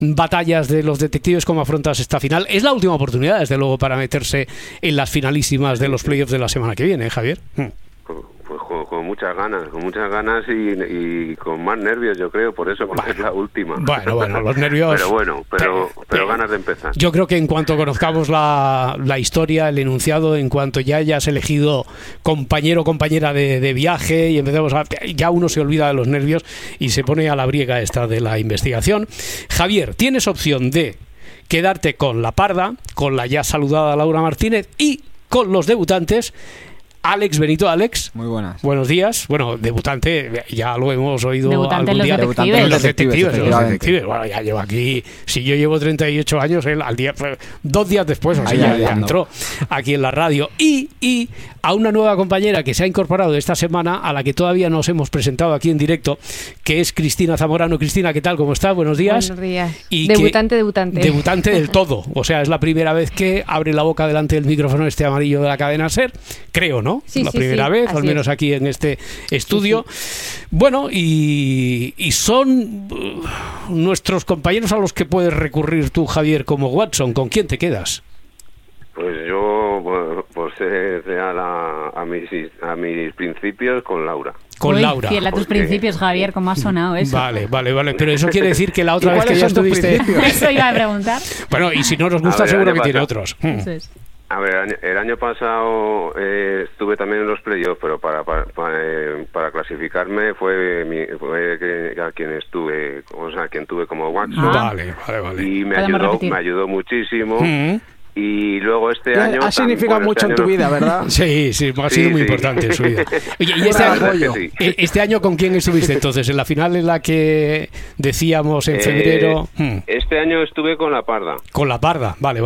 batallas de los detectives, ¿cómo afrontas esta final? Es la última oportunidad, desde luego, para meterse en las finalísimas de los playoffs de la semana que viene, Javier. Pues con muchas ganas y con más nervios, yo creo, por eso, porque es la última. Bueno, los nervios... pero ganas de empezar. Yo creo que en cuanto conozcamos la historia, el enunciado, en cuanto ya hayas elegido compañero o compañera de viaje y empecemos ya uno se olvida de los nervios y se pone a la briega esta de la investigación. Javier, tienes opción de quedarte con la Parda, con la ya saludada Laura Martínez y con los debutantes. Alex Benito. Alex, muy buenas. Buenos días. Bueno, debutante, ya lo hemos oído debutante algún día. Los detectives. Bueno, ya llevo aquí, si yo llevo 38 años, él al día, 2 días después, o sea, ya entró aquí en la radio. Y a una nueva compañera que se ha incorporado esta semana, a la que todavía nos hemos presentado aquí en directo, que es Cristina Zamorano. Cristina, ¿qué tal? ¿Cómo estás? Buenos días. Buenos días. Y debutante. Debutante del todo. O sea, es la primera vez que abre la boca delante del micrófono este amarillo de la cadena SER, creo, ¿no? Sí, la primera vez, al menos aquí en este estudio. Sí. Bueno, y son nuestros compañeros a los que puedes recurrir tú, Javier, como Watson. ¿Con quién te quedas? Pues yo, por ser real a mis principios, con Laura. Con Laura. Fiel a tus principios, Javier, ¿cómo ha sonado eso? Vale, pero eso quiere decir que la otra vez que ya estuviste... Eso iba a preguntar. Bueno, y si no nos gusta, seguro que tiene otros. Eso es. A ver, el año pasado estuve también en los playoffs, pero para clasificarme fue a quien estuve, o sea, quien tuve como Watson. Vale. Y me ayudó muchísimo. Y luego este año... Ha significado mucho en tu vida, ¿verdad? Sí, ha sido muy importante en su vida. Oye, ¿y este año con quién estuviste entonces? ¿En la final en la que decíamos en febrero? Este año estuve con la Parda. Con la Parda, vale.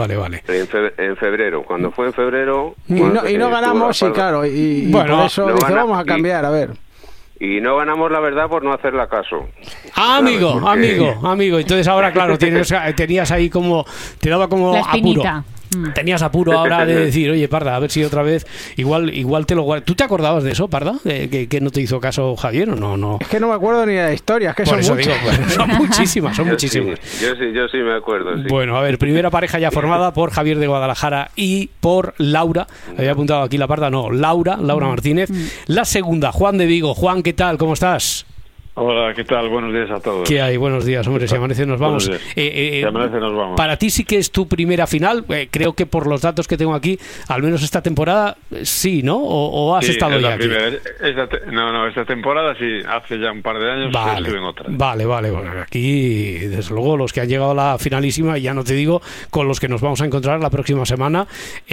En febrero, cuando fue en febrero... Y no ganamos, y claro, y bueno, por eso dije, vamos a cambiar, a ver. Y no ganamos, la verdad, por no hacerla caso. Amigo. Entonces ahora, claro, tenías ahí como... Te daba como la espinita. Apuro. Tenías apuro ahora de decir, oye, Parda, a ver si otra vez igual te lo guardas. ¿Tú te acordabas de eso, Parda? ¿Que no te hizo caso Javier o no? Es que no me acuerdo ni de la historia, es que son muchas. Son muchísimas. Yo sí me acuerdo, sí. Bueno, a ver, primera pareja ya formada por Javier de Guadalajara y por Laura. Había apuntado aquí la Parda, no, Laura Martínez. La segunda, Juan de Vigo. Juan, ¿qué tal? ¿Cómo estás? Hola, ¿qué tal? Buenos días a todos. ¿Qué hay? Buenos días, hombre. Si amanece nos vamos. Si amanece nos vamos. Para ti sí que es tu primera final. Creo que por los datos que tengo aquí, al menos esta temporada, sí, ¿no? ¿O has estado ya aquí? Esta temporada sí, hace ya un par de años estuve en otra. Vale. Bueno, aquí, desde luego, los que han llegado a la finalísima, ya no te digo, con los que nos vamos a encontrar la próxima semana.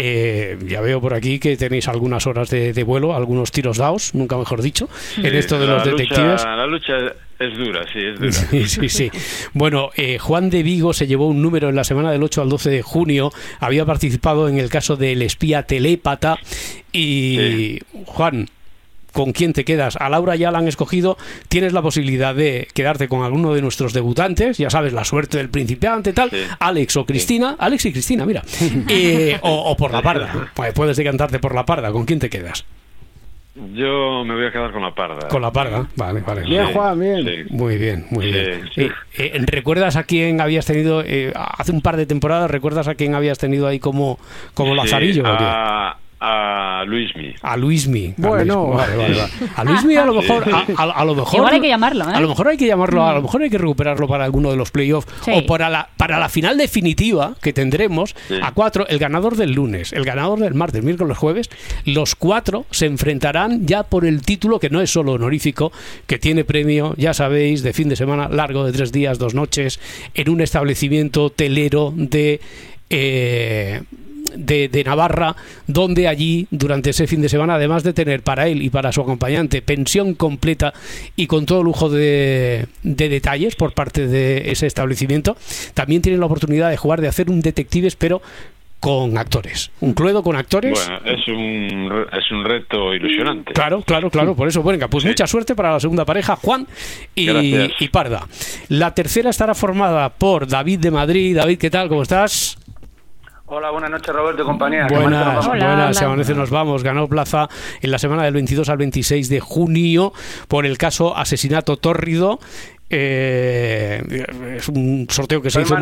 Ya veo por aquí que tenéis algunas horas de vuelo, algunos tiros dados, nunca mejor dicho, en esto de los detectives. La lucha es dura, sí. Sí. Bueno, Juan de Vigo se llevó un número en la semana del 8 al 12 de junio. Había participado en el caso del espía telépata. Y, Juan, ¿con quién te quedas? A Laura ya la han escogido. Tienes la posibilidad de quedarte con alguno de nuestros debutantes. Ya sabes, la suerte del principiante, tal. Sí. Alex o Cristina. Alex y Cristina, mira. O por la Parda. Pues puedes decantarte por la Parda. ¿Con quién te quedas? Yo me voy a quedar con la Parda. Con la Parda, vale. Bien, Juan, bien. Sí. Muy bien. ¿Recuerdas a quién habías tenido, hace un par de temporadas, recuerdas a quién habías tenido ahí como lazarillo? A Luismi. A Luismi. Bueno, vale. A Luismi a lo mejor... A lo mejor igual hay que llamarlo, ¿eh? A lo mejor hay que llamarlo, a lo mejor hay que recuperarlo para alguno de los playoffs, o para la final definitiva que tendremos a 4, el ganador del lunes, el ganador del martes, miércoles, jueves, los 4 se enfrentarán ya por el título, que no es solo honorífico, que tiene premio, ya sabéis, de fin de semana largo de 3 días, 2 noches, en un establecimiento telero de Navarra, donde allí durante ese fin de semana, además de tener para él y para su acompañante pensión completa y con todo lujo de detalles por parte de ese establecimiento, también tienen la oportunidad de jugar, de hacer un detectives, pero con actores, un Cluedo con actores. Bueno, es un reto ilusionante. Claro, por eso, bueno, pues mucha suerte para la segunda pareja, Juan y Parda. La tercera estará formada por David de Madrid. David, ¿qué tal? ¿Cómo estás? Hola, buenas noches, Roberto y compañía. Buenas, se amanece, nos vamos. Ganó plaza en la semana del 22 al 26 de junio por el caso Asesinato Tórrido. es un sorteo que se hizo